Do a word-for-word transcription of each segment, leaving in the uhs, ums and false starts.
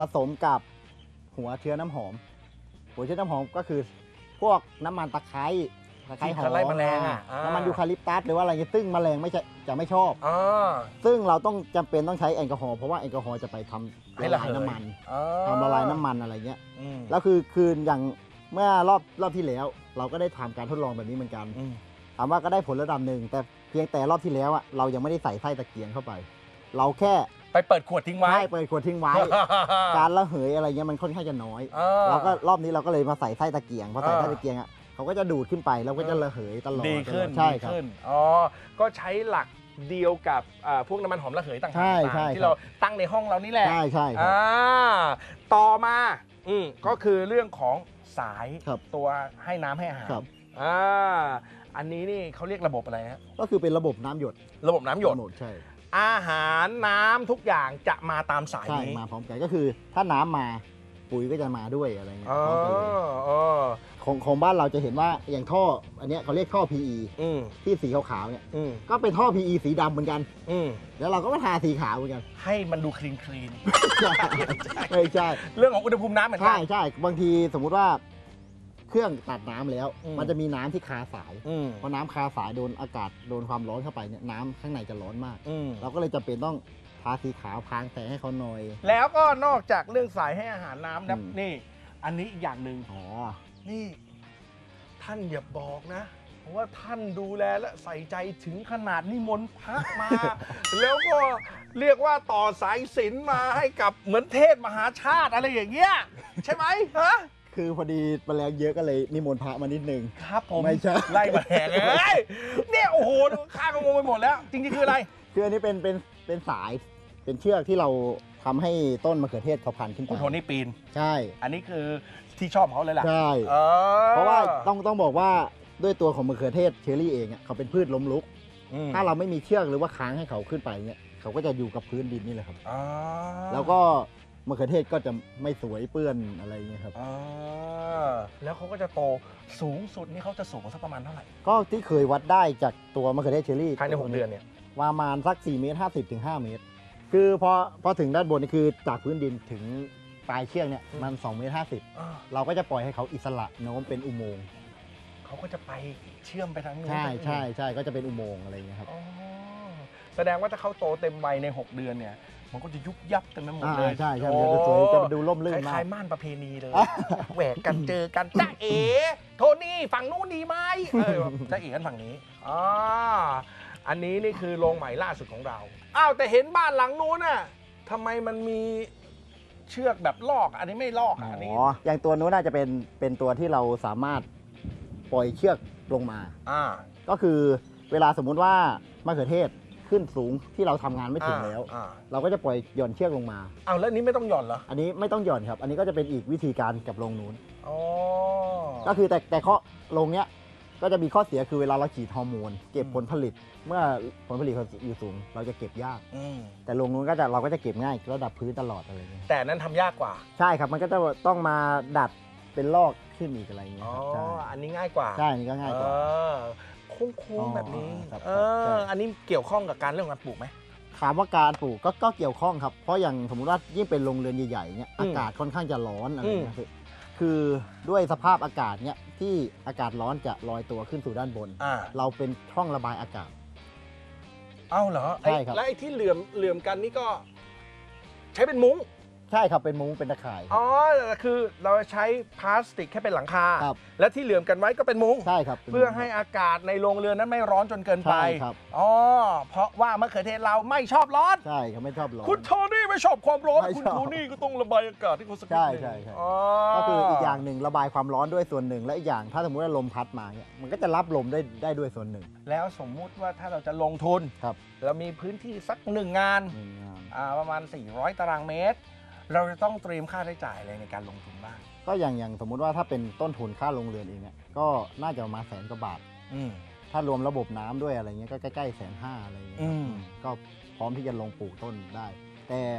ผสมกับหัวเชื้อน้ำหอมหัวเชื้อน้ำหอมก็คือพวกน้ำมันตะไคร้ตะไคร้หอมไล่แมลงอ่ะน้ำมันยูคาลิปตัสหรือว่าอะไรเงี้ยซึ่งแมลงไม่จะจะไม่ชอบอ๋อซึ่งเราต้องจำเป็นต้องใช้แอลกอฮอล์เพราะว่าแอลกอฮอล์จะไปทำให้ละระลายเหยน้ำมันอ๋อทำละลายน้ำมันอะไรเงี้ยอืมแล้วคือคืนอย่างเมื่อรอบรอบที่แล้ว เราก็ได้ทำการทดลองแบบนี้เหมือนกันอืมถามว่าก็ได้ผลระดับหนึ่งแต่เพียงแต่รอบที่แล้วอะเรายังไม่ได้ใส่ไส้ตะเกียงเข้าไป เราแค่ไปเปิดขวดทิ้งไว้ใช่เปิดขวดทิ้งไว้ การระเหยอะไรเงี้ยมันค่อนข้างจะน้อยอ่าเราก็รอบนี้เราก็เลยมาใส่ไส้ตะเกียงพอใส่อ่าไส้ตะเกียงอ่ะเขาก็จะดูดขึ้นไปแล้วก็จะระเหยตลอดดีขึ้นใช่ดีครับขึ้นอ๋อก็ใช้หลักเดียวกับอ่าพวกน้ำมันหอมระเหยต่างใช่ใช่ๆที่ครับเราตั้งในห้องเรานี่แหละใช่ใช่ครับอ่าต่อมาอืมก็คือเรื่องของสายครับตัวให้น้ำให้อาหารครับอ่าอันนี้นี่เขาเรียกระบบอะไรฮะก็คือเป็นระบบน้ำหยดระบบน้ำหยดหมดใช่อาหารน้ำทุกอย่างจะมาตามสายใช่นี้มาพร้อมกันก็คือถ้าน้ำมาปุ๋ยก็จะมาด้วยอะไรเงี้ยอ๋อพร้อมกันเลยอ๋อของของบ้านเราจะเห็นว่าอย่างท่ออันเนี้ยเขาเรียกท่อ พี อีอืมที่สีขาวๆเนี่ยอืมก็เป็นท่อ พี อี สีดำเหมือนกันอืมแล้วเราก็มาทาสีขาวเหมือนกันให้มันดูคลีนคลีนไม่ใช่เรื่องของอุณหภูมิน้ำเหมือนกัใช่ใช่บางทีสมมุติว่าเครื่องตัดน้ำแล้วอืมมันจะมีน้ำที่คาสายอืมพอน้ำคาสายโดนอากาศโดนความร้อนเข้าไปเนี่ยน้ำข้างในจะร้อนมากอืมเราก็เลยจำเป็นต้องทาสีขาวพรางแต่ให้เขาหน่อยแล้วก็นอกจากเรื่องสายให้อาหารน้ำนะอืมนี่ อันนี้อีกอย่างหนึ่งอ๋อนี่ ท่านอย่าบอกนะเพราะว่าท่านดูแลและใส่ใจถึงขนาดนิมนต์พระมา แล้วก็เรียกว่าต่อสายสิญจน์มาให้กับเหมือนเทศมหาชาติอะไรอย่างเงี้ยใช่ไหมฮะคือพอดีแมลงเยอะก็เลยนิมนต์พระมานิดนึงครับผมไม่ใช่ไล่มาแหงเอ้ยเนี่ยโอ้โหข้าก็งงไปหมดแล้ว จริงๆคืออะไรคืออันนี้เป็นเป็นเป็นสายเป็นเชือกที่เราทำให้ต้นมะเขือเทศเขาพันขึ้นไปคุณโทนี่ปีนใช่อันนี้คือที่ชอบของเขาเลยล่ะใช่ออเพราะว่าต้องต้องบอกว่าด้วยตัวของมะเขือเทศเชอรี่เองอะเขาเป็นพืชล้มลุกอืมถ้าเราไม่มีเชือกหรือว่าค้างให้เขาขึ้นไปเนี่ยเขาก็จะอยู่กับพื้นดินนี่แหละครับอ๋อแล้วก็มะเขือเทศก็จะไม่สวยเปื้อนอะไรอย่างเงี้ยครับอ๋อแล้วเขาก็จะโตสูงสุดนี่เขาจะสูงสักประมาณเท่าไหร่ก็ที่เคยวัดได้จากตัวมะเขือเทศเชอรี่ภายในหกเดือนเนี่ยประมาณสักสี่เมตรห้าสิบถึงห้าเมตร คือพอพอถึงด้านบนนี่คือจากพื้นดินถึงปลายเชือกเนี่ยมันสองเมตรห้าสิบอ่าเราก็จะปล่อยให้เขาอิสระโน้มเป็นอุโมงค์เขาก็จะไปเชื่อมไปทางนู้นใช่ทางนี้ใช่ใช่ก็จะเป็นอุโมงค์อะไรอย่างเงี้ยครับอ๋อแสดงว่าถ้าเขาโตเต็มวัยใน หก เดือนเนี่ย มันก็จะยุบยับเต็มไปหมดอ่าเลยใช่ใช่โอ้มันจะสวยจะดูร่มรื่คนมาล้ายกๆม่านประเพณีเลย แหวกกันเจอกันจ้าเอ๋โทนี่ฝั่งนู้นดีไหมเออจ้าเอ๋กันฝั่งนี้อ๋ออันนี้นี่คือโรงใหม่ล่าสุดของเราอ้าวแต่เห็นบ้านหลังนู้นน่ะทำไมมันมีเชือกแบบลอก อันนี้ไม่ลอกอ๋อ่ะอันนี้อ อย่างตัวนู้นน่าจะเป็นเป็นตัวที่เราสามารถปล่อยเชือกลงมาอ่าก็คือเวลาสมมุติว่ามะเขือเทศขึ้นสูงที่เราทำงานไม่ถึงแล้วอ่าเราก็จะปล่อยหย่อนเชือกลงมาเอาแล้วอันนี้ไม่ต้องหย่อนเหรออันนี้ไม่ต้องหย่อนครับ อันนี้ก็จะเป็นอีกวิธีการกับโรงนู้นอ๋อก็คือแต่แต่ข้อโรงเนี้ยก็จะมีข้อเสียคือเวลาเราฉีดฮอร์โมนเก็บผลผลิต เมื่อผลผลิตเขาอยู่สูง เราจะเก็บยากอืมแต่โรงนู้นก็จะเราก็จะเก็บง่ายระดับพื้นตลอดอะไรเงี้ยแต่นั้นทำยากกว่าใช่ครับมันก็จะต้องมาดัดเป็นลอกขึ้นอีกอะไรเงี้ยอ๋อครับใช่อันนี้ง่ายกว่าใช่อันนี้ก็ง่ายกว่าเออโค้งๆแบบนี้อ๋อครับเอใช่อ อันนี้เกี่ยวข้องกับการเรื่องการปลูกไหมถามว่าการปลูกก็ก็เกี่ยวข้องครับ เพราะอย่างสมมุติว่ายิ่งเป็นโรงเรือนใหญ่ๆเนี่ยอืมอากาศค่อนข้างจะร้อนอะไรอืมเงี้ยคือคือด้วยสภาพอากาศเนี่ยที่อากาศร้อนจะลอยตัวขึ้นสู่ด้านบนอ่าเราเป็นช่องระบายอากาศเอ้าเหรอใช่ครับไอ้แล้วไอ้ที่เหลื่อมเหลื่อมกันนี่ก็ ใช้เป็นมุ้งใช่ครับเป็นมุ้งเป็นตะข่ายอ๋อ คือเราใช้พลาสติกแค่เป็นหลังคาครับและที่เหลื่อมกันไว้ก็เป็นมุ้งใช่ครับป็นเพื่อมุ้งให้อากาศในโรงเรือนนั้นไม่ร้อนจนเกินไปใช่ครับอ๋อ เพราะว่ามะเขือเทศเราไม่ชอบร้อนใช่เขาไม่ชอบร้อนคุณโทนี่ไม่ชอบความร้อนไม่คุณชอบโทนี่ก็ต้องระบายอากาศที่คุณสักนิดใช่หนึงใช่ใช่อ๋อก็คืออีกอย่างหนึ่งระบายความร้อนด้วยส่วนหนึ่ง และอีกอย่างถ้าสมมติว่าลมพัดมาเนี่ยมันก็จะรับลมได้ได้ด้วยส่วนหนึ่งแล้วสมมุติว่าถ้าเราจะลงทุนครับเรามีพื้นที่สักหนึ่งงานหนึ่งงานอ่าประมาณ สี่ร้อย ตารางเมตร เราจะต้องเตรียมค่าใช้จ่ายอะไรในการลงทุนบ้างก็อย่างอย่างสมมุติว่าถ้าเป็นต้นทุนค่าโรงเรือนเองเนี่ยก็น่าจะประมาณแสนกว่าบาทอืมถ้ารวมระบบน้ำด้วยอะไรเงี้ยก็ใกล้ๆแสนห้าอะไรเงี้ยอืครับมก็พร้อมที่จะลงปลูกต้นได้ แต่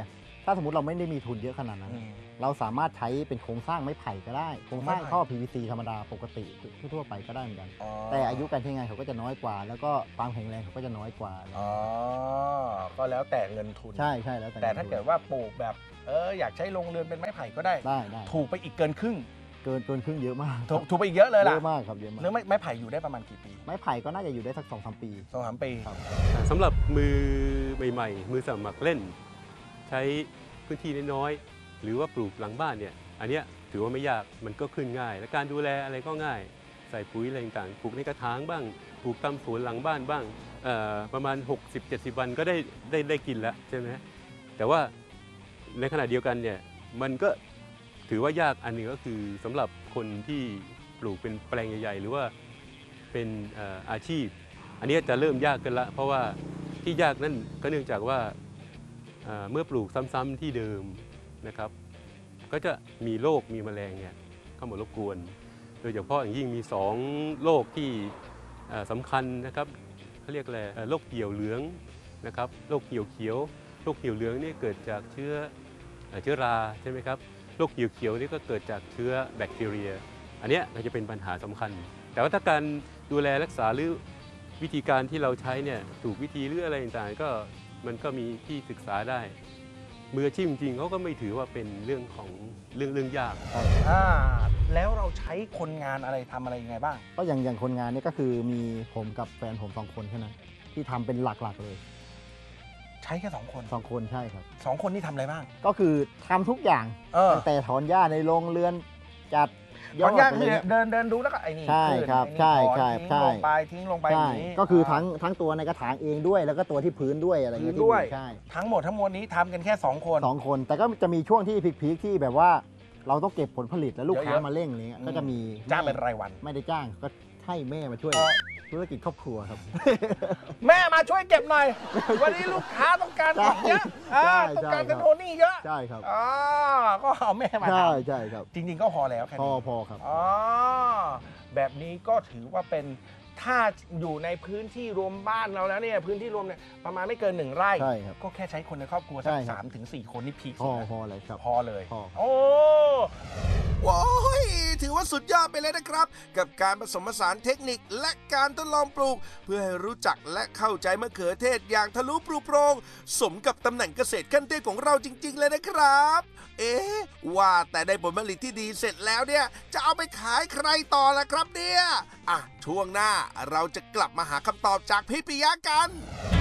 ถ้าสมมติเราไม่ได้มีทุนเยอะขนาดนั้นอืมเราสามารถใช้เป็นโครงสร้างไม้ไผ่ก็ได้โครงสร้างไม้ไผ่ท่อ พี วี ซี ธรรมดาปกติทั่วๆไปก็ได้เหมือนกันอ๋อแต่อายุการใช้งานเขาก็จะน้อยกว่า แล้วก็ความแข็งแรงเขาก็จะน้อยกว่าอ๋อก็แล้วแต่เงินทุนใช่ใช่แล้วแต่แต่ถ้าเกิดว่าปลูกแบบเอออยากใช้โรงเรือนเป็นไม้ไผ่ก็ได้ได้ได้ถูกไปอีกเกินครึ่งเกินเกินครึ่งเยอะมากถูกถูกไปอีกเยอะเลยเยล่ะอะมากครับเยอะมากเนื้อไม้ไม้ไผ่อยู่ได้ประมาณกี่ปีไม้ไผ่ก็น่าจะอยู่ได้สักสองสามปีสองสามปีครับสำหรับมือใหม่ๆ มือสมัครเล่น ใช้พื้นที่น้อยๆหรือว่าปลูกหลังบ้านเนี่ยอันเนี้ยถือว่าไม่ยากมันก็ขึ้นง่าย และการดูแลอะไรก็ง่าย ใส่ปุ๋ยอะไรต่างๆปลูกในกระถางบ้างปลูกตามสวนหลังบ้านบ้างเอ่อประมาณ หกสิบเจ็ดสิบ วันก็ได้ได้ได้กินแล้วใช่ไหมแต่ว่าในขณะเดียวกันเนี่ยมันก็ถือว่ายากอันหนึงก็คือสำหรับคนที่ปลูกเป็นแปลงใหญ่ๆหรือว่าเป็นเอ่ออาชีพ อันนี้จะเริ่มยากกันละเพราะว่าที่ยากนั่นก็เนื่องจากว่าเอ่อเมื่อปลูกซ้ำๆที่เดิมนะครับ ก็จะมีโรคมีแมลงเนี่ยเข้ามารบกวน โดยเฉพาะอย่างยิ่งมีสองโรคที่เอ่อสำคัญนะครับเขาเรียกอะไรเอ่อโรคเหี่ยวเหลืองนะครับโรคเหี่ยวเขียวโรคเหี่ยวเหลืองนี่เกิดจากเชื้อเอ่อเชื้อราใช่ไหมครับโรคเหี่ยวเขียวนี่ก็เกิดจากเชื้อแบคทีเรีย อันเนี้ยก็จะเป็นปัญหาสำคัญ แต่ว่าถ้าการดูแลรักษาหรือวิธีการที่เราใช้เนี่ยถูกวิธีหรืออะไรต่างๆก็มันก็มีที่ศึกษาได้มืออาชีพจริงๆเขาก็ไม่ถือว่าเป็นเรื่องของเรื่องเรื่องยากอ่าแล้วเราใช้คนงานอะไรทำอะไรยังไงบ้างก็อย่างอย่างคนงานเนี่ยก็คือมีผมกับแฟนผมสองคนแค่นั้นที่ทำเป็นหลักๆเลยใช้แค่สองคนสองคนใช่ครับสองคนนี่ทำอะไรบ้างก็คือทำทุกอย่างเออตั้งแต่ถอนหญ้าในโรงเรือนจัดยตออดนย่างอะไรคือเงี้ยเดินเดินดูแล้วก็ไอ้นี่ใช่ขึ้นครับไอ้นี่ใช่ถอนใช่ทิ้งใช่ลงไปทิ้งลงไปอใช่ย่างนี้ก็คือทั้งทั้งตัวในกระถางเองด้วย แล้วก็ตัวที่พื้นด้วยอะไรพื้เงี้นยที่ด้วยใช่ทั้งหมดทั้งมวลนี้ทำกันแค่สองคนสองคน แต่ก็จะมีช่วงที่พีคๆที่แบบว่าเราต้องเก็บผลผลิตแล้วลูกค้าเยอะๆมาเร่งอะไรเงี้ยอืมก็จะมีจ้างเป็นรายวันไม่ได้จ้างก็ให้แม่มาช่วยอ๋อธุรกิจครอบครัวครับแม่มาช่วยเก็บหน่อย วันนี้ลูกค้าต้องการของเยอะใช่อ่าใช่ต้องการใช่กันโทนี่เยอะใช่ครับอ่าก็เอาแม่มาทใช่ใช่ครับำจริง ๆ ก็พอแล้วแค่พอนี้พอครับอ๋อแบบนี้ก็ถือว่าเป็นถ้าอยู่ในพื้นที่รวมบ้านเราแล้วเนี่ยพื้นที่รวมเนี่ยประมาณไม่เกินหนึ่งไร่ใช่ครับก็แค่ใช้คนในครอบครัวสัใช่กครับสามถึงสี่คนนี่พีคพอสุดนะพอเลยครับพอเลยพอโอ้ว้ายถือว่าสุดยอดไปเลยนะครับ กับการผสมผสานเทคนิคและการทดลองปลูก เพื่อให้รู้จักและเข้าใจมะเขือเทศอย่างทะลุปรุโปรงสมกับตำแหน่งเกษตรขั้นเทพของเราจริง ๆ เลยนะครับ เอ๊ะว่าแต่ได้ผลผลิตที่ดีเสร็จแล้วเนี่ยจะเอาไปขายใครต่อล่ะครับเนี่ยอ่ะช่วงหน้าเราจะกลับมาหาคำตอบจากพี่ปิยะกัน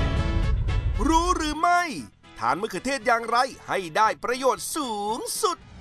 รู้หรือไม่ทานมะเขือเทศอย่างไรให้ได้ประโยชน์สูงสุด